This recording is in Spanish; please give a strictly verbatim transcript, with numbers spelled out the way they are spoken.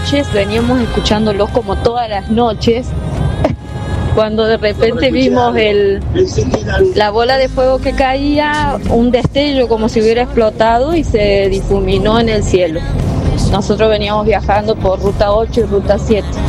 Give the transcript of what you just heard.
noches, veníamos escuchándolos como todas las noches, cuando de repente vimos el, la bola de fuego que caía, un destello como si hubiera explotado y se difuminó en el cielo. Nosotros veníamos viajando por ruta ocho y ruta siete.